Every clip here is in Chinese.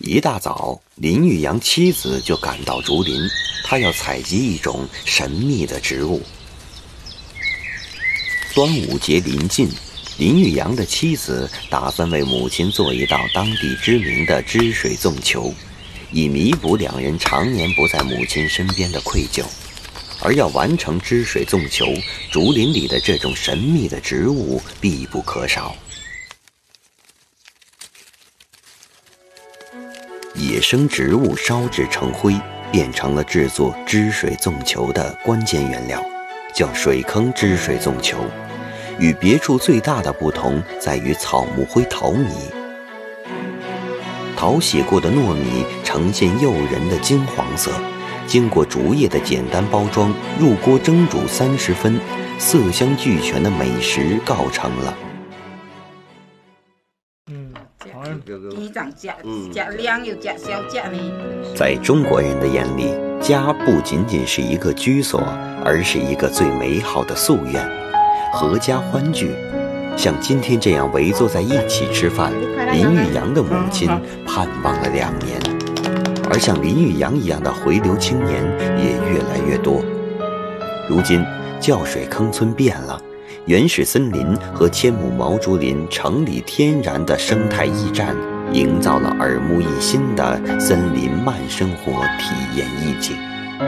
一大早，林玉阳妻子就赶到竹林，他要采集一种神秘的植物。端午节临近，林玉阳的妻子打算为母亲做一道当地知名的汁水粽球，以弥补两人常年不在母亲身边的愧疚。而要完成汁水粽球，竹林里的这种神秘的植物必不可少。野生植物烧制成灰，变成了制作汁水粽球的关键原料，叫水坑汁水粽球。与别处最大的不同在于草木灰淘米。淘洗过的糯米呈现诱人的金黄色，经过竹叶的简单包装，入锅蒸煮30分，色香俱全的美食告成了。在中国人的眼里，家不仅仅是一个居所，而是一个最美好的夙愿，阖家欢聚。像今天这样围坐在一起吃饭，林玉阳的母亲盼望了2年，而像林玉阳一样的回流青年也越来越多。如今叫水坑村变了，原始森林和千亩毛竹林城里天然的生态驿站，营造了耳目一新的森林慢生活体验意境。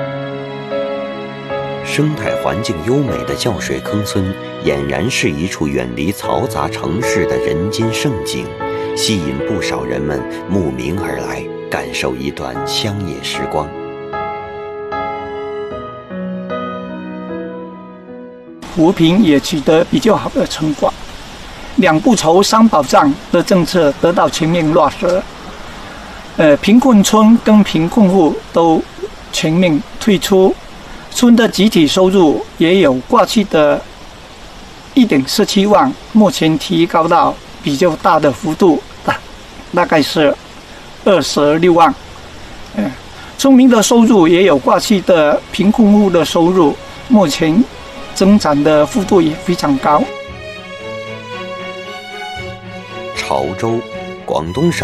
生态环境优美的叫水坑村，俨然是一处远离嘈杂城市的人间胜景，吸引不少人们慕名而来，感受一段乡野时光。 扶贫也取得比较好的成果，2不愁3保障的政策得到全面落实。贫困村跟贫困户都全面退出，村的集体收入也有过去的1.47万，目前提高到比较大的幅度，大概是26万。村民的收入也有过去的贫困户的收入，目前增长的幅度也非常高。 潮州，广东省